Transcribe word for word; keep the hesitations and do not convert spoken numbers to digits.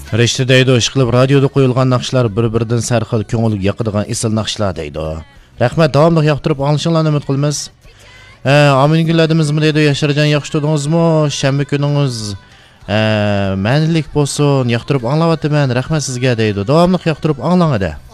Rishti deydi, ishqilib radioda qo'yilgan naqshlar bir-biridan sarxil ko'ngilga yoqadigan esil naqshlar deydi. Rahmat, davomli yoqtirib olishinglarni umid qilamiz. E, amin günlərdimizmi deydi, Yaşarcan yaxşı tutdunuzmu? Şənbə gününüz e, mənlik bo'lsin, yoqtirib anglavatman. Rahmat sizga deydi. Davomli yoqtirib anglang edi.